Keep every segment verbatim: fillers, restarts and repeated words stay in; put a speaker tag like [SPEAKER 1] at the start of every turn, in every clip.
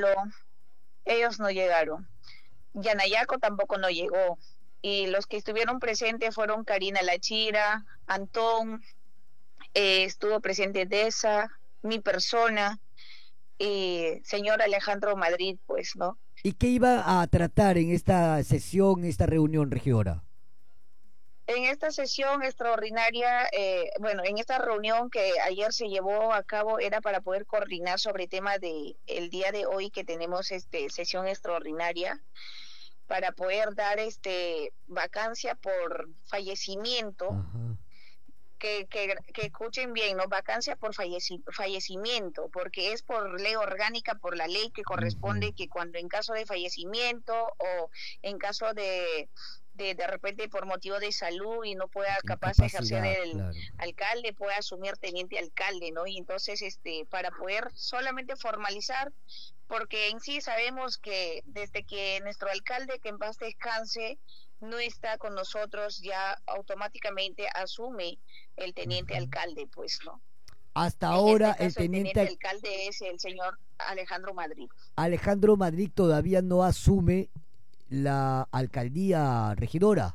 [SPEAKER 1] Palo, ellos no llegaron. Yanayaco tampoco no llegó. Y los que estuvieron presentes fueron Karina Lachira, Antón, eh, estuvo presente Deza, mi persona, y señor Alejandro Madrid, pues, ¿no?
[SPEAKER 2] ¿Y qué iba a tratar en esta sesión, esta reunión, regidora?
[SPEAKER 1] En esta sesión extraordinaria, eh, bueno, en esta reunión que ayer se llevó a cabo era para poder coordinar sobre el tema de el día de hoy que tenemos este sesión extraordinaria para poder dar este vacancia por fallecimiento,
[SPEAKER 2] Ajá.
[SPEAKER 1] que, que, que escuchen bien, ¿no? Vacancia por falleci fallecimiento, porque es por ley orgánica, por la ley que
[SPEAKER 2] Ujú.
[SPEAKER 1] corresponde que cuando en caso de fallecimiento o en caso de de, de repente por motivo de salud y no pueda capaz ejercer
[SPEAKER 2] Incapacidad,
[SPEAKER 1] el
[SPEAKER 2] claro.
[SPEAKER 1] alcalde, pueda asumir teniente alcalde, ¿no? Y entonces, este, para poder solamente formalizar, porque en sí sabemos que desde que nuestro alcalde, que en paz descanse, no está con nosotros, ya automáticamente asume el teniente
[SPEAKER 2] Ujú.
[SPEAKER 1] alcalde, pues, ¿no?
[SPEAKER 2] Hasta
[SPEAKER 1] En
[SPEAKER 2] ahora
[SPEAKER 1] este
[SPEAKER 2] el
[SPEAKER 1] caso, el
[SPEAKER 2] teniente
[SPEAKER 1] teniente
[SPEAKER 2] al-
[SPEAKER 1] alcalde es el señor Alejandro Madrid.
[SPEAKER 2] Alejandro Madrid todavía no asume la alcaldía regidora.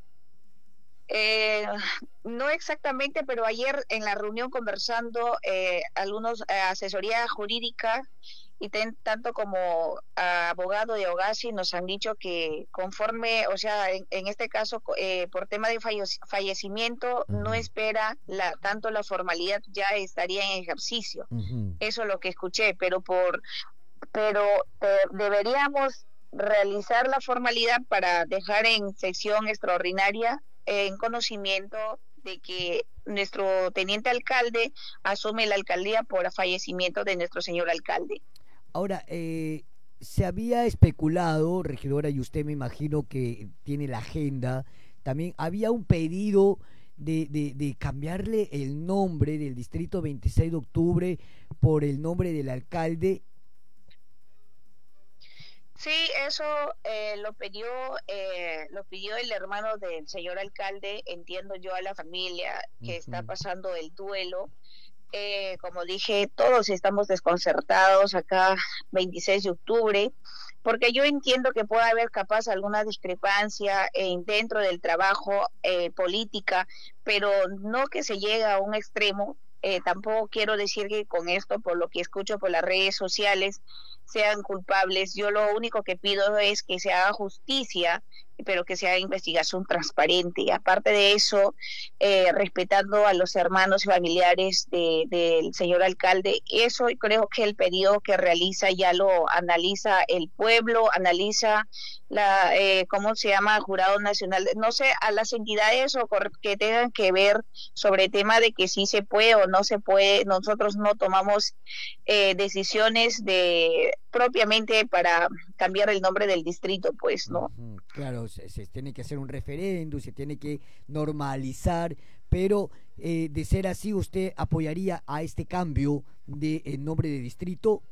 [SPEAKER 1] Eh, no exactamente, pero ayer en la reunión conversando, eh, algunos eh, asesoría jurídica y ten, tanto como uh, abogado de Ogasi nos han dicho que conforme, o sea, en, en este caso, eh, por tema de falle fallecimiento, no
[SPEAKER 2] Ujú.
[SPEAKER 1] espera la, tanto la formalidad, ya estaría en ejercicio.
[SPEAKER 2] Ujú.
[SPEAKER 1] Eso es lo que escuché, pero por pero eh, deberíamos realizar la formalidad para dejar en sesión extraordinaria eh, en conocimiento de que nuestro teniente alcalde asume la alcaldía por fallecimiento de nuestro señor alcalde.
[SPEAKER 2] Ahora, eh, se había especulado, regidora, y usted me imagino que tiene la agenda, también había un pedido de, de, de cambiarle el nombre del distrito veintiséis de octubre por el nombre del alcalde.
[SPEAKER 1] Sí, eso eh, lo pidió eh, lo pidió el hermano del señor alcalde. Entiendo yo a la familia que está
[SPEAKER 2] Ujú.
[SPEAKER 1] pasando el duelo. Eh, como dije, todos estamos desconcertados acá, veintiséis de octubre, porque yo entiendo que puede haber capaz alguna discrepancia en, dentro del trabajo eh, política, pero no que se llegue a un extremo. Eh, tampoco quiero decir que con esto, por lo que escucho por las redes sociales, sean culpables. Yo lo único que pido es que se haga justicia, pero que se haga investigación transparente. Y aparte de eso, eh, respetando a los hermanos y familiares de, del señor alcalde. Eso creo que el pedido que realiza ya lo analiza el pueblo, analiza la, eh, ¿cómo se llama? Jurado Nacional, no sé, a las entidades o que tengan que ver sobre el tema de que sí se puede o no se puede. Nosotros no tomamos eh, decisiones de propiamente para cambiar el nombre del distrito, pues, ¿no?
[SPEAKER 2] Ujú. Claro, se, se tiene que hacer un referéndum, se tiene que normalizar, pero eh, de ser así, ¿usted apoyaría a este cambio de eh, nombre de distrito?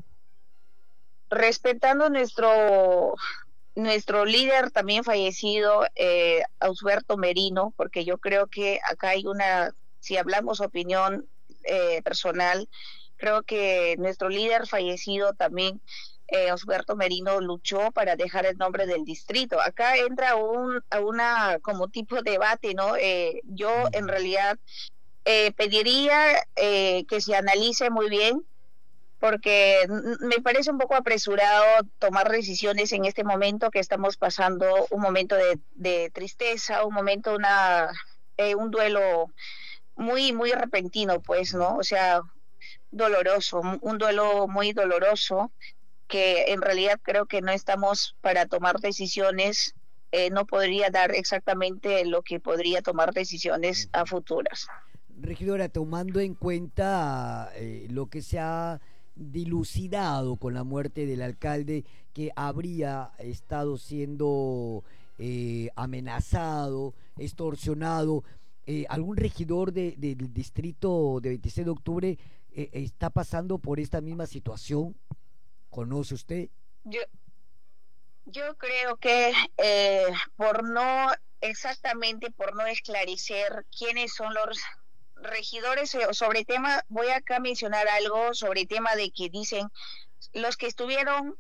[SPEAKER 1] Respetando nuestro nuestro líder también fallecido, eh, Ausberto Merino, porque yo creo que acá hay una, si hablamos opinión eh, personal, creo que nuestro líder fallecido también, eh, Ausberto Merino, luchó para dejar el nombre del distrito. Acá entra un, a una como tipo de debate, ¿no? Eh, yo en
[SPEAKER 2] Ujú.
[SPEAKER 1] realidad eh, pediría eh, que se analice muy bien porque me parece un poco apresurado tomar decisiones en este momento que estamos pasando un momento de, de tristeza, un momento, una, eh, un duelo muy, muy repentino, pues, ¿no? O sea, doloroso, un duelo muy doloroso que en realidad creo que no estamos para tomar decisiones, eh, no podría dar exactamente lo que podría tomar decisiones a
[SPEAKER 2] Ujú.
[SPEAKER 1] futuras.
[SPEAKER 2] Regidora, tomando en cuenta eh, lo que se ha dilucidado con la muerte del alcalde, que habría estado siendo eh, amenazado, extorsionado, eh, ¿algún regidor de, de, del distrito de veintiséis de octubre eh, está pasando por esta misma situación? ¿Conoce usted?
[SPEAKER 1] Yo, yo creo que eh, por no, exactamente por no esclarecer quiénes son los regidores eh, sobre tema, voy acá a mencionar algo sobre tema de que dicen los que estuvieron